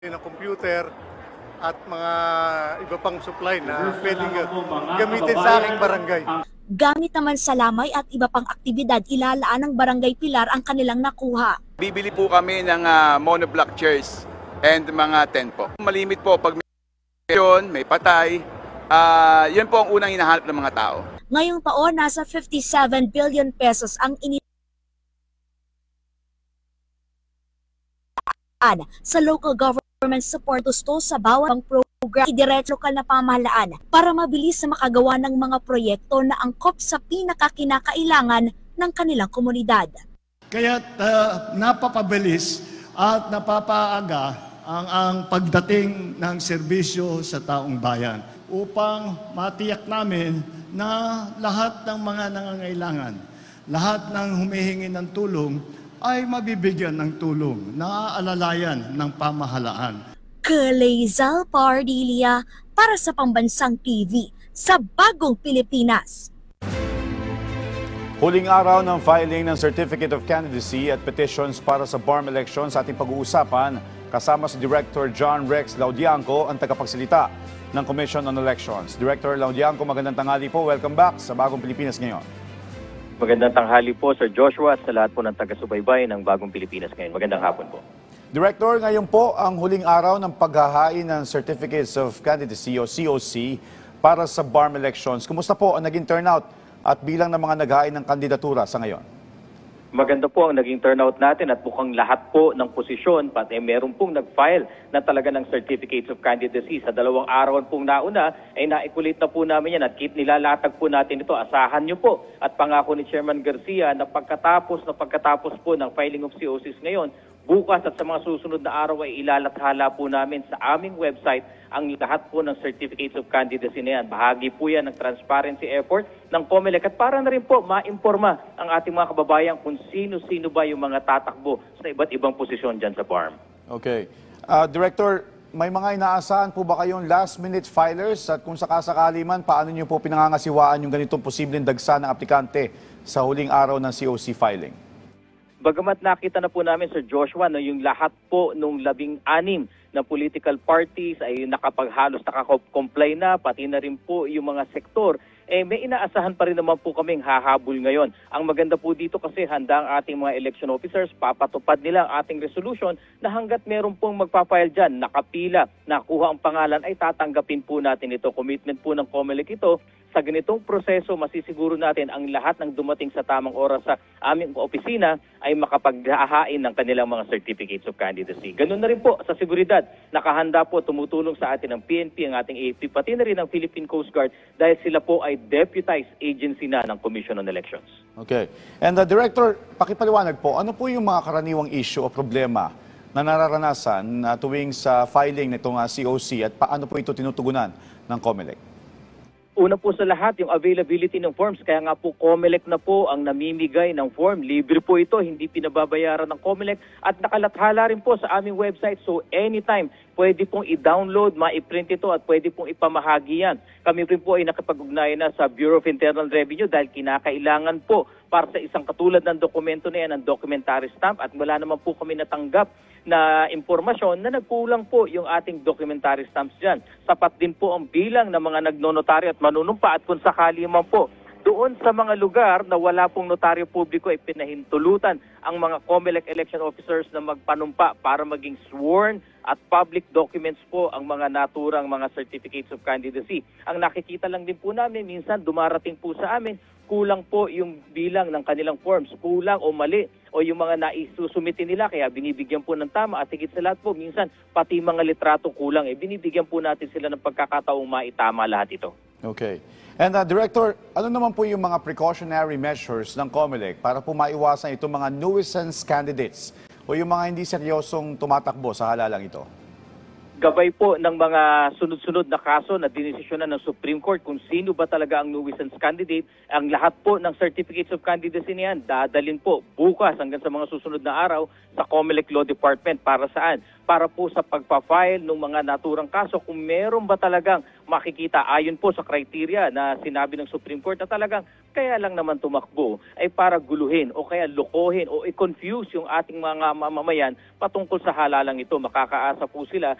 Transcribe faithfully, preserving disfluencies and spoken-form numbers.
ng computer at mga iba pang supply na pwedeng gamitin sa aking barangay. Gamit naman sa lamay at iba pang aktibidad, ilalaan ng Barangay Pilar ang kanilang nakuha. Bibili po kami ng uh, monoblock chairs and mga tent po. Malimit po pag may yun, may patay, uh, yun po ang unang hinahanap ng mga tao. Ngayong taon, nasa fifty-seven billion pesos ang ini sa local government support gusto sa bawat program idiretso lokal na pamahalaan para mabilis na makagawa ng mga proyekto na angkop sa pinakakinakailangan ng kanilang komunidad. Kaya uh, napapabilis at napapaaga ang, ang pagdating ng serbisyo sa taong bayan upang matiyak namin na lahat ng mga nangangailangan, lahat ng humihingi ng tulong ay mabibigyan ng tulong na aalalayan ng pamahalaan. Kalezal Pardilia para sa Pambansang T V sa Bagong Pilipinas. Huling araw ng filing ng Certificate of Candidacy at petitions para sa B A R M elections sa ating pag-uusapan kasama si Director John Rex Laudianco, ang tagapagsalita ng Commission on Elections. Director Laudianco, magandang tanghali po. Welcome back sa Bagong Pilipinas ngayon. Magandang tanghali po, Sir Joshua, sa lahat po ng taga-subaybay ng Bagong Pilipinas ngayon. Magandang hapon po. Director, ngayon po ang huling araw ng paghahain ng Certificates of Candidacy o C O C para sa B A R M elections. Kumusta po ang naging turnout at bilang ng mga naghahain ng kandidatura sa ngayon? Maganda po ang naging turnout natin at mukhang lahat po ng posisyon, pati meron pong nag-file na talaga ng Certificates of Candidacy. Sa dalawang arawan pong nauna ay na-equate na po namin yan at keep nilalatag po natin ito. Asahan nyo po at pangako ni Chairman Garcia na pagkatapos na pagkatapos po ng filing of C O Cs ngayon, bukas at sa mga susunod na araw ay ilalathala po namin sa aming website ang lahat po ng Certificates of Candidacy na yan. Bahagi po yan ng transparency effort ng COMELEC at para na rin po ma-imporma ang ating mga kababayan kung sino-sino ba yung mga tatakbo sa iba't ibang posisyon dyan sa B A R M. Okay. Uh, Director, may mga inaasahan po ba kayong last-minute filers at kung sakasakali man, paano niyo po pinangangasiwaan yung ganitong posibleng dagsa ng aplikante sa huling araw ng C O C filing? Bagamat nakita na po namin, Sir Joshua, na yung lahat po nung labing-anim na political parties ay nakapaghalos nakakomply na, pati na rin po yung mga sektor, eh may inaasahan pa rin naman po kaming hahabol ngayon. Ang maganda po dito kasi handa ang ating mga election officers, papatupad nila ang ating resolution na hanggat meron pong magpapile dyan, nakapila, nakuha ang pangalan, ay tatanggapin po natin ito. Commitment po ng COMELEC ito. Sa ganitong proseso, masisiguro natin ang lahat ng dumating sa tamang oras sa aming opisina ay makapaghahain ng kanilang mga Certificates of Candidacy. Ganun na rin po sa seguridad. Nakahanda po, tumutulong sa atin ng P N P, ang ating A F P, pati na rin ng Philippine Coast Guard dahil sila po ay deputized agency na ng Commission on Elections. Okay. And the Director, pakipaliwanag po, ano po yung mga karaniwang issue o problema na nararanasan uh, tuwing sa filing nitong uh, C O C at paano po ito tinutugunan ng COMELEC? Una po sa lahat, yung availability ng forms. Kaya nga po, COMELEC na po ang namimigay ng form. Libre po ito, hindi pinababayaran ng COMELEC. At nakalathala rin po sa aming website. So anytime, pwede pong i-download, ma-print ito at pwede pong ipamahagi yan. Kami rin po ay nakipag-ugnayan na sa Bureau of Internal Revenue dahil kinakailangan po para sa isang katulad ng dokumento na yan, ang documentary stamp. At wala naman po kami natanggap na impormasyon na nagkulang po yung ating documentary stamps dyan. Sapat din po ang bilang ng mga nagnonotaryo at manunumpa at kung sakali man po doon sa mga lugar na wala pong notaryo publiko ay pinahintulutan ang mga COMELEC election officers na magpanumpa para maging sworn at public documents po ang mga naturang mga Certificates of Candidacy. Ang nakikita lang din po namin, minsan dumarating po sa amin, kulang po yung bilang ng kanilang forms, kulang o mali o yung mga naisusumiti nila kaya binibigyan po ng tama at higit sa lahat po, minsan pati mga litrato kulang, eh binibigyan po natin sila ng pagkakataong maitama lahat ito. Okay. And uh, Director, ano naman po yung mga precautionary measures ng COMELEC para po maiwasan itong mga nuisance candidates o yung mga hindi seryosong tumatakbo sa halalang ito? gabay po ng mga sunod-sunod na kaso na dinesisyonan ng Supreme Court kung sino ba talaga ang nuisance candidate, ang lahat po ng certificates of candidacy niyan dadalhin po bukas hanggang sa mga susunod na araw sa COMELEC Law Department. Para saan? Para po sa pagpa-file ng mga naturang kaso kung meron ba talagang makikita ayon po sa criteria na sinabi ng Supreme Court na talagang kaya lang naman tumakbo ay para guluhin o kaya lokohin o i-confuse yung ating mga mamamayan patungkol sa halalang ito. Makakaasa po sila